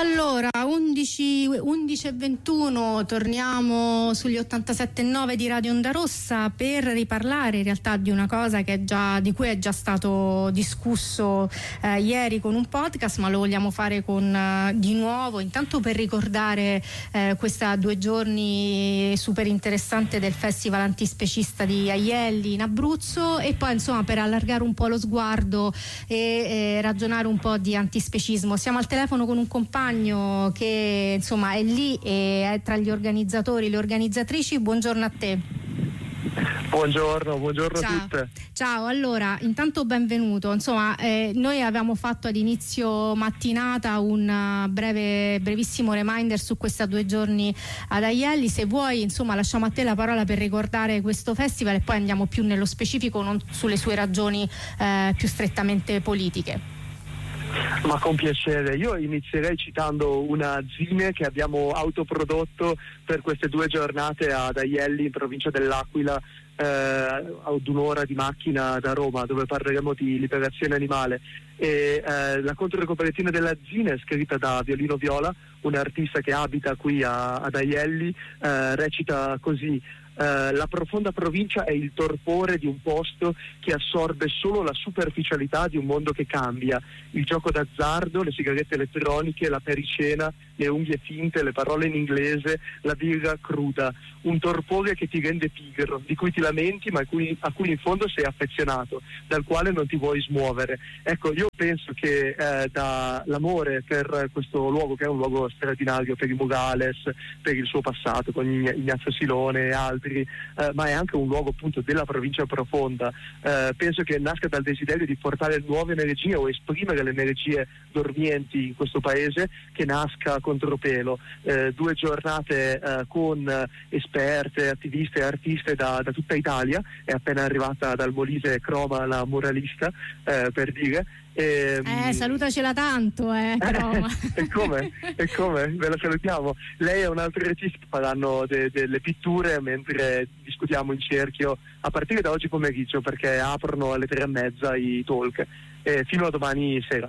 allora 11:21 torniamo sugli 87.9 di Radio Onda Rossa per riparlare in realtà di una cosa di cui è già stato discusso ieri con un podcast, ma lo vogliamo fare di nuovo, intanto per ricordare questa 2 giorni super interessante del Festival Antispecista di Aielli in Abruzzo, e poi insomma per allargare un po' lo sguardo e ragionare un po' di antispecismo. Siamo al telefono con un compagno che insomma è lì e è tra gli organizzatori, le organizzatrici. Buongiorno a te. Buongiorno Ciao. a tutte. Ciao, allora intanto benvenuto. Insomma, noi avevamo fatto ad inizio mattinata un brevissimo reminder su questa 2 giorni ad Aielli. Se vuoi, insomma, lasciamo a te la parola per ricordare questo festival e poi andiamo più nello specifico, non sulle sue ragioni più strettamente politiche. Ma con piacere. Io inizierei citando una zine che abbiamo autoprodotto per queste 2 giornate ad Aielli, in provincia dell'Aquila, ad un'ora di macchina da Roma, dove parleremo di liberazione animale. E la controcopertina della zine è scritta da Violino Viola, un artista che abita qui ad Aielli, recita così: la profonda provincia è il torpore di un posto che assorbe solo la superficialità di un mondo che cambia, il gioco d'azzardo, le sigarette elettroniche, la pericena, le unghie finte, le parole in inglese, la birra cruda, un torpore che ti rende pigro, di cui ti lamenti ma a cui in fondo sei affezionato, dal quale non ti vuoi smuovere. Ecco, io penso che dall'amore per questo luogo, che è un luogo straordinario per i Murales, per il suo passato con Ignazio Silone e altri, ma è anche un luogo appunto della provincia profonda, penso che nasca dal desiderio di portare nuove energie o esprimere le energie dormienti in questo paese, che nasca contropelo. 2 giornate con esperte, attiviste e artiste da tutta Italia. È appena arrivata dal Molise Croma, la muralista, per dire. Salutacela tanto, Croma. E come? Ve la salutiamo. Lei e un altro regista faranno delle pitture mentre discutiamo in cerchio a partire da oggi pomeriggio, perché aprono alle 3:30 i talk, fino a domani sera.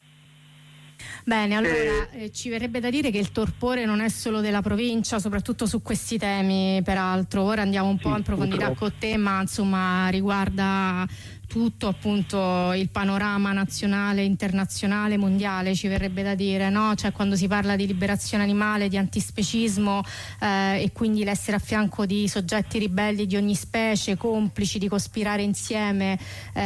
Bene, allora ci verrebbe da dire che il torpore non è solo della provincia, soprattutto su questi temi, peraltro. Ora andiamo un po' in profondità con te, ma insomma riguarda tutto appunto il panorama nazionale, internazionale, mondiale, ci verrebbe da dire, no? Cioè, quando si parla di liberazione animale, di antispecismo e quindi l'essere a fianco di soggetti ribelli di ogni specie, complici di cospirare insieme,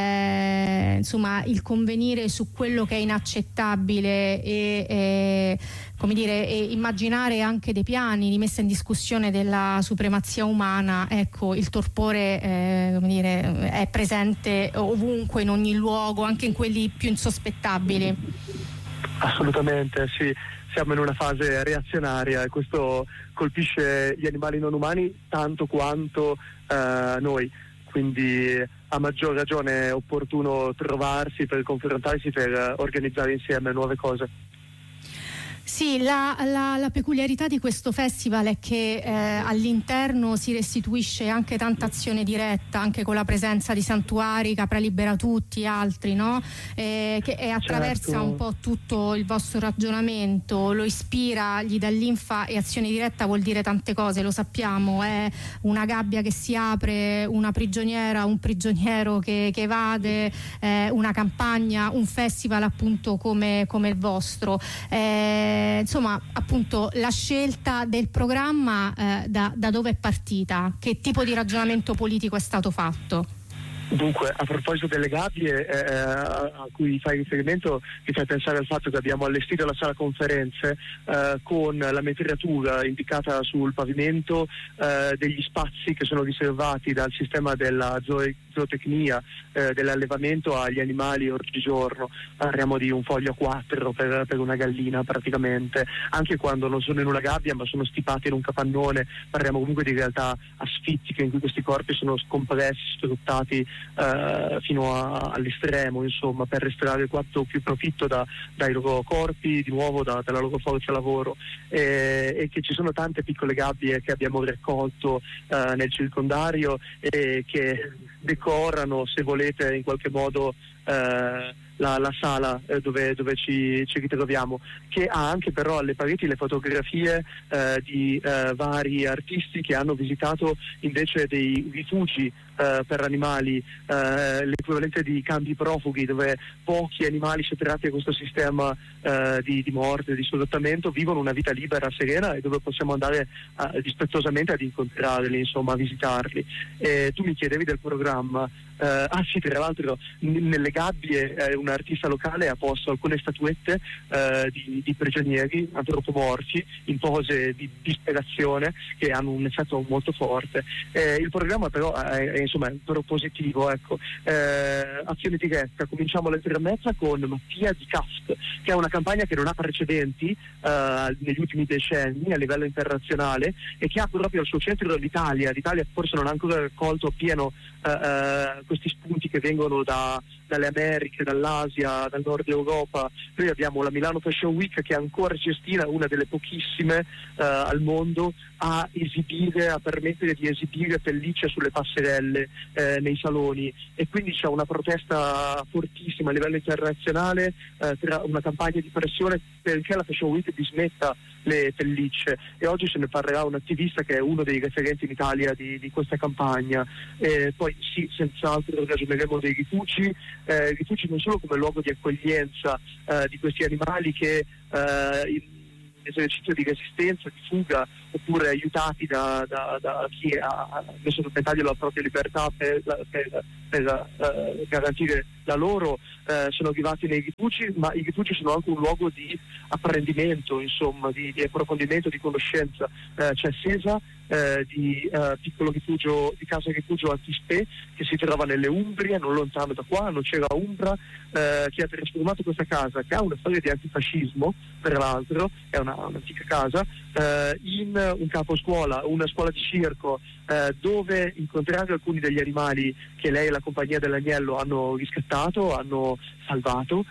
insomma il convenire su quello che è inaccettabile e come dire, e immaginare anche dei piani di messa in discussione della supremazia umana. Ecco, il torpore come dire, è presente ovunque, in ogni luogo, anche in quelli più insospettabili. Assolutamente, sì. Siamo in una fase reazionaria e questo colpisce gli animali non umani tanto quanto noi, quindi a maggior ragione è opportuno trovarsi per confrontarsi, per organizzare insieme nuove cose. Sì, la peculiarità di questo festival è che all'interno si restituisce anche tanta azione diretta, anche con la presenza di santuari, Capra Libera Tutti, altri, no? Che attraversa un po' tutto il vostro ragionamento, lo ispira, gli dà linfa, e azione diretta vuol dire tante cose, lo sappiamo, è una gabbia che si apre, una prigioniera, un prigioniero che evade, una campagna, un festival appunto come il vostro. Insomma, appunto, la scelta del programma da dove è partita? Che tipo di ragionamento politico è stato fatto? Dunque, a proposito delle gabbie a cui fai riferimento, mi fai pensare al fatto che abbiamo allestito la sala conferenze con la metratura indicata sul pavimento degli spazi che sono riservati dal sistema della zootecnia, dell'allevamento agli animali oggigiorno. Parliamo di un foglio 4 per una gallina praticamente, anche quando non sono in una gabbia ma sono stipate in un capannone. Parliamo comunque di realtà asfittiche in cui questi corpi sono scompressi, sfruttati fino all'estremo, insomma, per estrarre quanto più profitto dai loro corpi, di nuovo dalla loro forza lavoro, e che ci sono tante piccole gabbie che abbiamo raccolto nel circondario e che decorano, se volete, in qualche modo la sala dove ci ritroviamo, che ha anche però alle pareti le fotografie di vari artisti che hanno visitato invece dei rifugi per animali, l'equivalente di campi profughi, dove pochi animali sottratti a questo sistema di morte, di sfruttamento, vivono una vita libera, serena, e dove possiamo andare rispettosamente ad incontrarli, insomma, a visitarli. Tu mi chiedevi del programma. Sì, tra l'altro nelle gabbie un artista locale ha posto alcune statuette di prigionieri antropomorfi in pose di disperazione, che hanno un effetto molto forte. Il programma però è insomma propositivo, ecco. Azione diretta, cominciamo alle 3:30 con Mattia di Cast, che è una campagna che non ha precedenti negli ultimi decenni a livello internazionale, e che ha proprio al suo centro l'Italia. L'Italia forse non ha ancora raccolto appieno questi spunti che vengono dalle Americhe, dall'Asia, dal nord Europa. Noi abbiamo la Milano Fashion Week, che ancora ci destina, una delle pochissime al mondo, a permettere di esibire pellicce sulle passerelle nei saloni, e quindi c'è una protesta fortissima a livello internazionale, una campagna di pressione perché la Fashion Week dismetta le pellicce, e oggi se ne parlerà un attivista che è uno dei referenti in Italia di questa campagna. Poi sì, senz'altro ragioneremo dei rifugi non solo come luogo di accoglienza di questi animali che in esercizio di resistenza, di fuga, oppure aiutati da chi ha messo a repentaglio la propria libertà per garantire la loro, sono arrivati nei rifugi, ma i rifugi sono anche un luogo di apprendimento, insomma, di approfondimento, di conoscenza. C'è Sesa, di piccolo rifugio, di casa rifugio Altispé, che si trova nelle Umbrie, non lontano da qua, non c'era Umbra, che ha trasformato questa casa, che ha una storia di antifascismo, per l'altro, è un'antica casa, in un caposcuola, una scuola di circo, dove incontrare alcuni degli animali che lei e la compagnia dell'Agnello hanno riscattato, hanno salvato,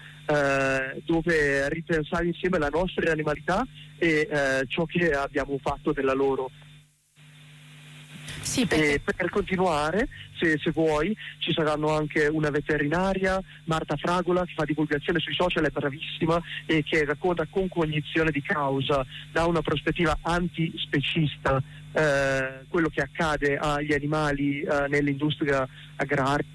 dove ripensare insieme la nostra animalità e ciò che abbiamo fatto della loro. Sì, perché... Per continuare, se vuoi, ci saranno anche una veterinaria, Marta Fragola, che fa divulgazione sui social, è bravissima, e che racconta con cognizione di causa, da una prospettiva antispecista, quello che accade agli animali nell'industria agraria.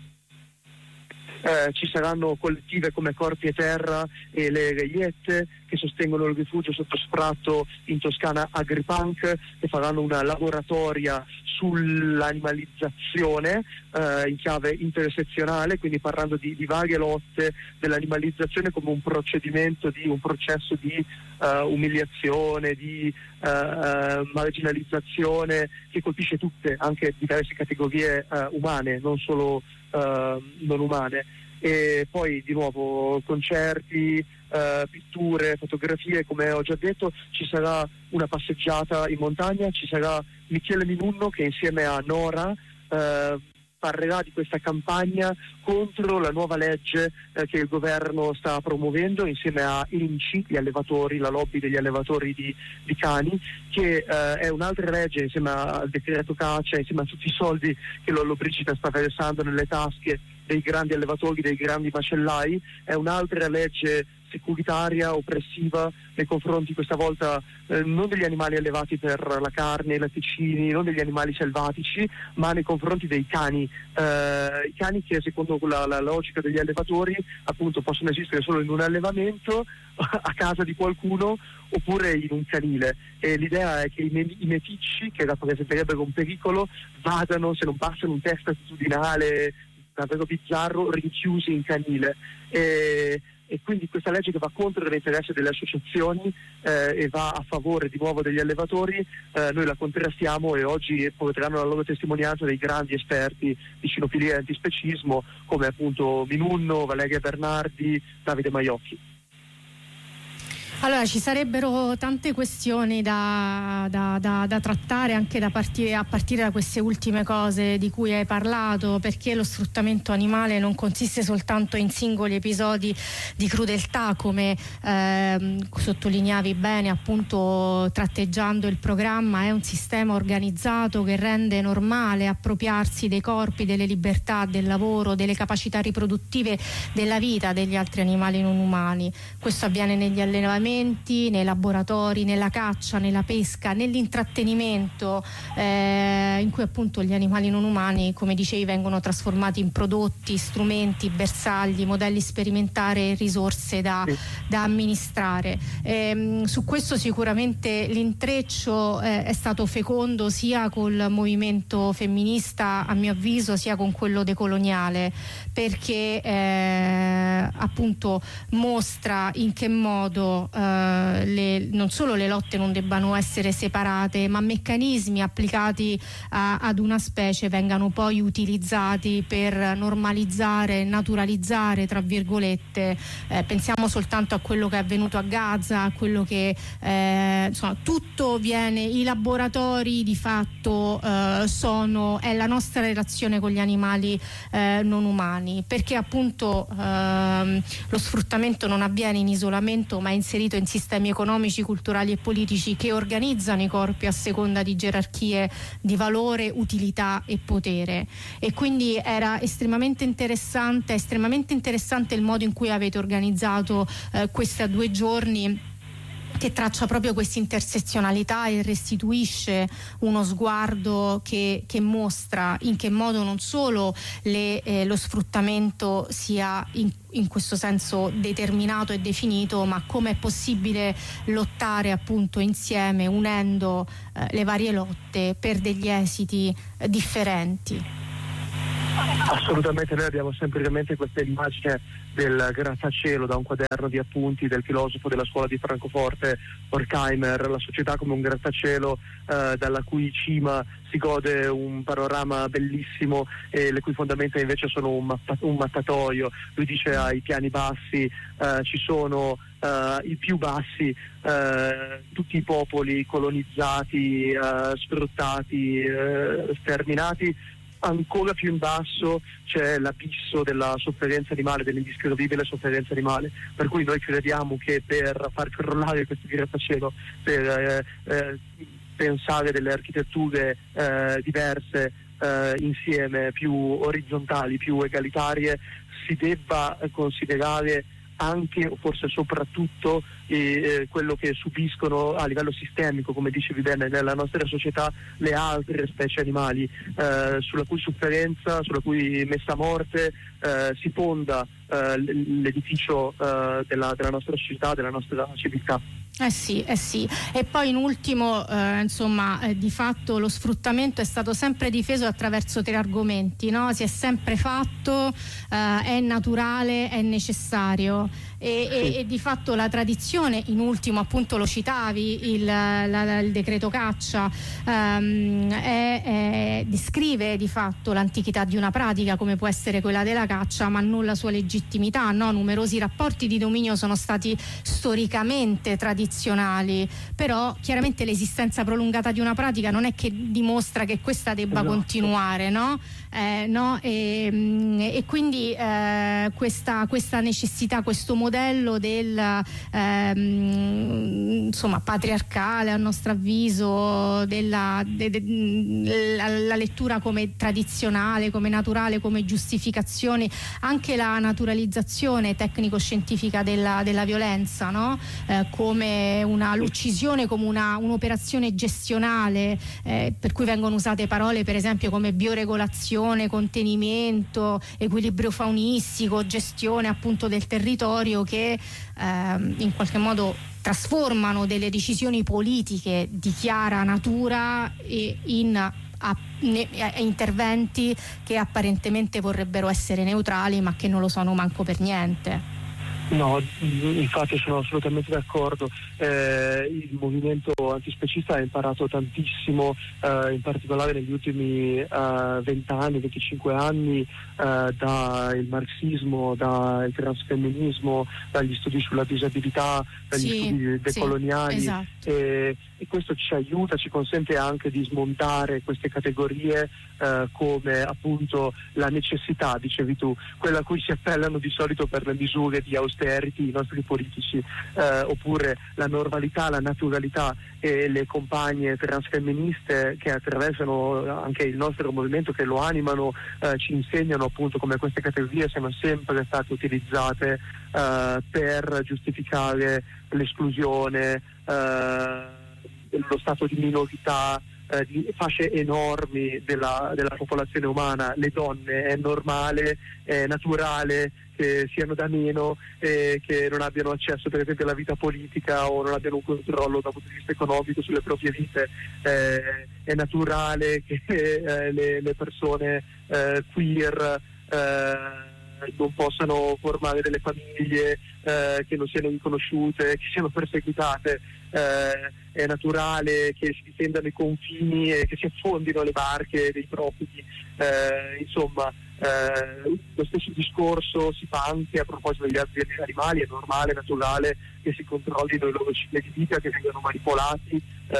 Ci saranno collettive come Corpi e Terra e le Reiette, che sostengono il rifugio sotto sfratto in Toscana, Agripunk, che faranno una laboratoria sull'animalizzazione in chiave intersezionale, quindi parlando di varie lotte dell'animalizzazione come un processo di umiliazione, di marginalizzazione, che colpisce tutte, anche diverse categorie umane, non solo non umane. E poi di nuovo concerti, pitture, fotografie, come ho già detto. Ci sarà una passeggiata in montagna, ci sarà Michele Minunno, che insieme a Nora parlerà di questa campagna contro la nuova legge che il governo sta promuovendo insieme a INCI, gli allevatori, la lobby degli allevatori di cani, che è un'altra legge, insieme al decreto caccia, insieme a tutti i soldi che Lollobrigida sta versando nelle tasche dei grandi allevatori, dei grandi macellai. È un'altra legge securitaria, oppressiva nei confronti, questa volta non degli animali allevati per la carne, i latticini, non degli animali selvatici, ma nei confronti dei cani, i cani che secondo la logica degli allevatori appunto possono esistere solo in un allevamento, a casa di qualcuno, oppure in un canile. E l'idea è che i meticci, che rappresenterebbero un pericolo, vadano, se non passano un test attitudinale davvero bizzarro, rinchiusi in canile. E quindi questa legge, che va contro l'interesse delle associazioni e va a favore di nuovo degli allevatori, noi la contrastiamo, e oggi porteranno la loro testimonianza dei grandi esperti di cinofilia e antispecismo, come appunto Minunno, Valeria Bernardi, Davide Maiocchi. Allora, ci sarebbero tante questioni da trattare anche a partire da queste ultime cose di cui hai parlato, perché lo sfruttamento animale non consiste soltanto in singoli episodi di crudeltà, come sottolineavi bene appunto tratteggiando il programma. È un sistema organizzato che rende normale appropriarsi dei corpi, delle libertà, del lavoro, delle capacità riproduttive, della vita degli altri animali non umani. Questo avviene negli allevamenti, nei laboratori, nella caccia, nella pesca, nell'intrattenimento, in cui appunto gli animali non umani, come dicevi, vengono trasformati in prodotti, strumenti, bersagli, modelli sperimentali e risorse da amministrare. Su questo sicuramente l'intreccio è stato fecondo sia col movimento femminista, a mio avviso, sia con quello decoloniale, perché appunto mostra in che modo non solo le lotte non debbano essere separate, ma meccanismi applicati ad una specie vengano poi utilizzati per normalizzare, naturalizzare, tra virgolette. Pensiamo soltanto a quello che è avvenuto a Gaza, a quello che insomma, tutto viene, i laboratori di fatto è la nostra relazione con gli animali non umani, perché appunto lo sfruttamento non avviene in isolamento, ma è inserito in sistemi economici, culturali e politici che organizzano i corpi a seconda di gerarchie di valore, utilità e potere. E quindi era estremamente interessante il modo in cui avete organizzato questi 2 giorni, che traccia proprio questa intersezionalità e restituisce uno sguardo che mostra in che modo non solo lo sfruttamento sia in questo senso determinato e definito, ma come è possibile lottare appunto insieme, unendo le varie lotte per degli esiti differenti. Assolutamente, noi abbiamo sempre in mente questa immagine del grattacielo da un quaderno di appunti del filosofo della scuola di Francoforte, Horkheimer, la società come un grattacielo dalla cui cima si gode un panorama bellissimo e le cui fondamenta invece sono un mattatoio. Lui dice ai piani bassi ci sono i più bassi, tutti i popoli colonizzati, sfruttati, sterminati. Ancora più in basso c'è l'abisso della sofferenza animale, dell'indescrivibile sofferenza animale, per cui noi crediamo che per far crollare questo grattacielo, per pensare delle architetture diverse insieme, più orizzontali, più egalitarie, si debba considerare anche o forse soprattutto quello che subiscono a livello sistemico, come dicevi bene, nella nostra società le altre specie animali, sulla cui sofferenza, sulla cui messa a morte si fonda l'edificio della nostra società, della nostra civiltà. Eh sì. E poi in ultimo, di fatto lo sfruttamento è stato sempre difeso attraverso 3 argomenti, no? Si è sempre fatto, è naturale, è necessario. E di fatto la tradizione, in ultimo appunto lo citavi, il decreto caccia descrive di fatto l'antichità di una pratica come può essere quella della caccia, ma non la sua legittimità, no? Numerosi rapporti di dominio sono stati storicamente tradizionali, però chiaramente l'esistenza prolungata di una pratica non è che dimostra che questa debba continuare, no? E quindi questa necessità, questo modello del patriarcale, a nostro avviso, la lettura come tradizionale, come naturale, come giustificazione, anche la naturalizzazione tecnico-scientifica della violenza, no? Come l'uccisione come un'operazione gestionale, per cui vengono usate parole per esempio come bioregolazione, contenimento, equilibrio faunistico, gestione appunto del territorio, che in qualche modo trasformano delle decisioni politiche di chiara natura in interventi che apparentemente vorrebbero essere neutrali, ma che non lo sono manco per niente. No, infatti sono assolutamente d'accordo. Il movimento antispecista ha imparato tantissimo, in particolare negli ultimi 20 anni, 25 anni, dal marxismo, dal transfemminismo, dagli studi sulla disabilità, dagli studi decoloniali. Sì, esatto. E questo ci aiuta, ci consente anche di smontare queste categorie come appunto la necessità, dicevi tu, quella a cui si appellano di solito per le misure di austerity i nostri politici, oppure la normalità, la naturalità, e le compagne transfemministe che attraversano anche il nostro movimento, che lo animano, ci insegnano appunto come queste categorie siano sempre state utilizzate per giustificare l'esclusione, lo stato di minorità di fasce enormi della popolazione umana. Le donne è normale, è naturale che siano da meno, che non abbiano accesso per esempio alla vita politica o non abbiano un controllo dal punto di vista economico sulle proprie vite. È naturale che le persone queer non possano formare delle famiglie, che non siano riconosciute, che siano perseguitate. È naturale che si difendano i confini e che si affondino le barche dei profughi. Insomma, lo stesso discorso si fa anche a proposito degli altri animali. È normale, naturale che si controllino i loro cicli di vita, che vengano manipolati,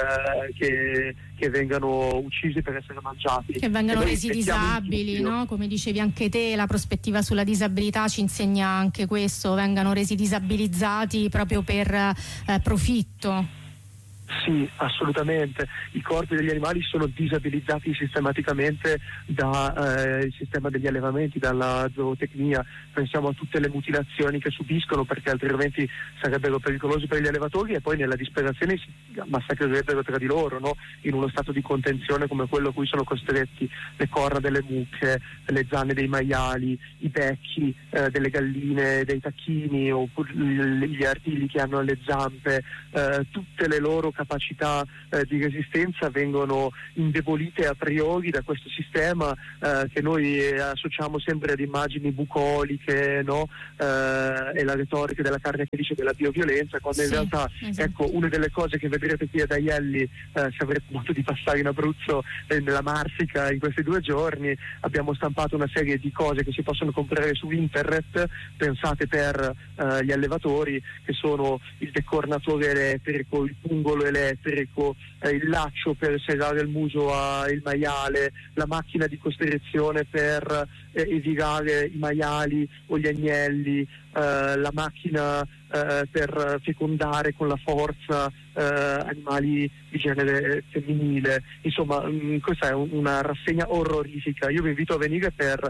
che vengano uccisi per essere mangiati, che vengano resi disabili, no? Come dicevi anche te, la prospettiva sulla disabilità ci insegna anche questo, vengano resi disabilizzati proprio per profitto. Sì, assolutamente. I corpi degli animali sono disabilizzati sistematicamente dal sistema degli allevamenti, dalla zootecnia. Pensiamo a tutte le mutilazioni che subiscono, perché altrimenti sarebbero pericolosi per gli allevatori e poi nella disperazione si massacrerebbero tra di loro, no? In uno stato di contenzione come quello a cui sono costretti le corna delle mucche, le zanne dei maiali, i becchi delle galline, dei tacchini, oppure gli artigli che hanno le zampe, tutte le loro capacità di resistenza vengono indebolite a priori da questo sistema che noi associamo sempre ad immagini bucoliche, no? E la retorica della carne felice della bioviolenza, quando in realtà ecco, una delle cose che vedrete qui ad Aielli, se avrete modo di passare in Abruzzo, nella Marsica in questi 2 giorni, abbiamo stampato una serie di cose che si possono comprare su internet, pensate per gli allevatori, che sono il decornatore elettrico, il pungolo elettrico, il laccio per serrare il muso al maiale, la macchina di costrizione per evigare i maiali o gli agnelli, la macchina per fecondare con la forza animali di genere femminile. Insomma, questa è una rassegna orrorifica. Io vi invito a venire per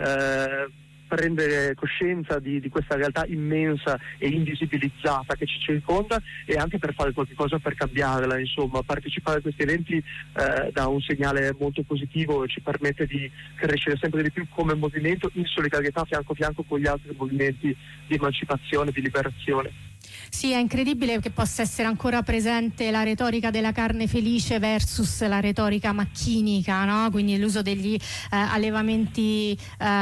prendere coscienza di questa realtà immensa e invisibilizzata che ci circonda, e anche per fare qualche cosa per cambiarla. Insomma, partecipare a questi eventi dà un segnale molto positivo e ci permette di crescere sempre di più come movimento, in solidarietà fianco a fianco con gli altri movimenti di emancipazione, di liberazione. Sì, è incredibile che possa essere ancora presente la retorica della carne felice versus la retorica macchinica, no? Quindi l'uso degli allevamenti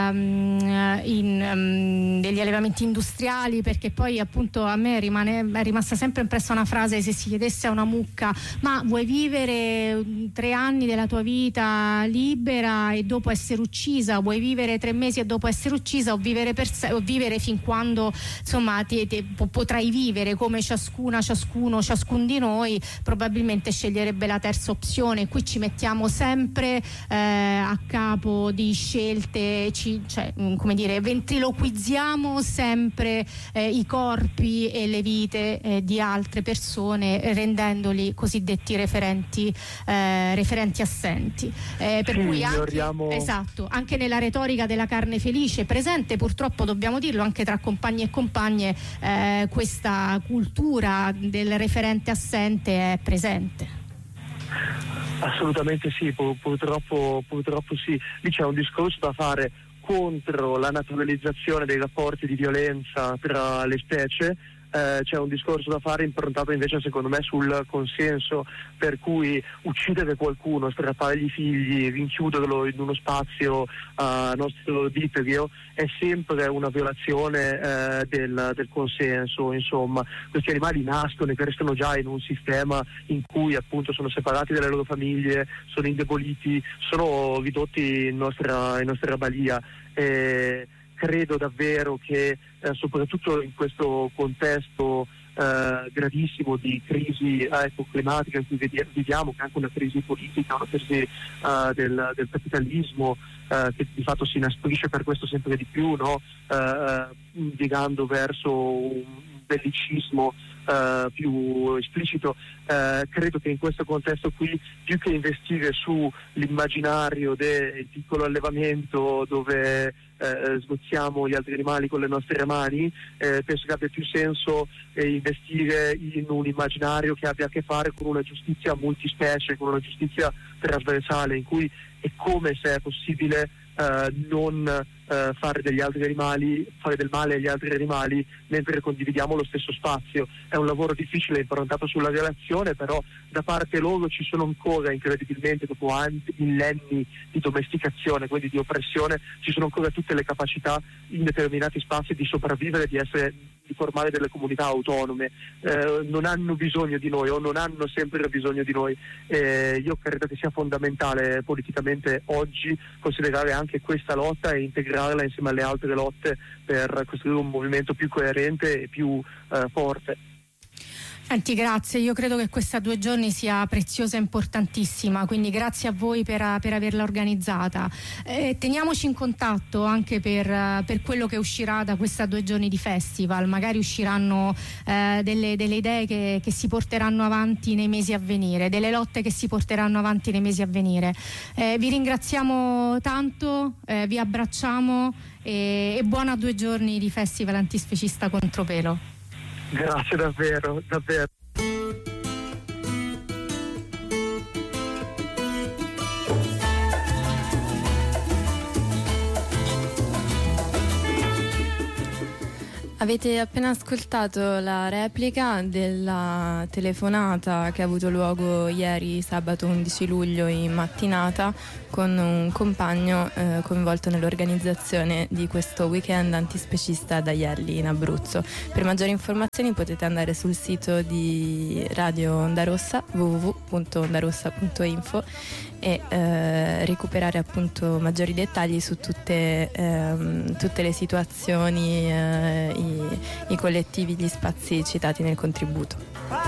degli allevamenti industriali, perché poi appunto a me è rimasta sempre impressa una frase: se si chiedesse a una mucca ma vuoi vivere 3 anni della tua vita libera e dopo essere uccisa, vuoi vivere 3 mesi e dopo essere uccisa, o vivere o vivere fin quando insomma potrai vivere come ciascuno di noi, probabilmente sceglierebbe la terza opzione. Qui ci mettiamo sempre a capo di scelte, come dire, ventriloquizziamo sempre i corpi e le vite di altre persone, rendendoli cosiddetti referenti assenti, per cui anche nella retorica della carne felice, presente purtroppo, dobbiamo dirlo, anche tra compagni e compagne, questa cultura del referente assente è presente. Assolutamente sì, purtroppo sì. Lì c'è un discorso da fare contro la naturalizzazione dei rapporti di violenza tra le specie, c'è un discorso da fare improntato invece secondo me sul consenso, per cui uccidere qualcuno, strappare i figli, rinchiuderlo in uno spazio nostro vitrio è sempre una violazione del consenso. Insomma, questi animali nascono e crescono già in un sistema in cui appunto sono separati dalle loro famiglie, sono indeboliti, sono ridotti in nostra balia. Credo davvero che soprattutto in questo contesto gravissimo di crisi climatica in cui viviamo, che è anche una crisi politica, una crisi del capitalismo che di fatto si inasprisce per questo sempre di più, no? Piegando verso un bellicismo più esplicito. Credo che in questo contesto qui, più che investire sull'immaginario del piccolo allevamento dove sgozziamo gli altri animali con le nostre mani, penso che abbia più senso investire in un immaginario che abbia a che fare con una giustizia multispecie, con una giustizia trasversale, in cui è come se è possibile non fare degli altri animali, fare del male agli altri animali mentre condividiamo lo stesso spazio. È un lavoro difficile, improntato sulla relazione, però da parte loro ci sono ancora, incredibilmente, dopo millenni di domesticazione, quindi di oppressione, ci sono ancora tutte le capacità in determinati spazi di sopravvivere, di formare delle comunità autonome. Non hanno bisogno di noi, o non hanno sempre bisogno di noi. Io credo che sia fondamentale politicamente oggi considerare anche questa lotta e integrarla insieme alle altre lotte per costruire un movimento più coerente e più forte. Senti, grazie, io credo che questa 2 giorni sia preziosa e importantissima, quindi grazie a voi per averla organizzata. Teniamoci in contatto anche per quello che uscirà da questa 2 giorni di festival, magari usciranno delle idee che si porteranno avanti nei mesi a venire, delle lotte che si porteranno avanti nei mesi a venire. Vi ringraziamo tanto, vi abbracciamo e buona 2 giorni di festival antispecista Contropelo. Grazie davvero, davvero. Avete appena ascoltato la replica della telefonata che ha avuto luogo ieri sabato 11 luglio in mattinata con un compagno coinvolto nell'organizzazione di questo weekend antispecista da Ielli in Abruzzo. Per maggiori informazioni potete andare sul sito di Radio Onda Rossa, www.ondarossa.info, e recuperare appunto maggiori dettagli su tutte le situazioni, i collettivi, gli spazi citati nel contributo.